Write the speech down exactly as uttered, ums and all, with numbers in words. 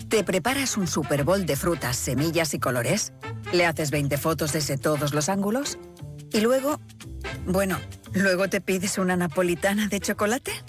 ¿Te preparas un Super Bowl de frutas, semillas y colores? ¿Le haces veinte fotos desde todos los ángulos? Y luego, bueno, luego te pides una napolitana de chocolate.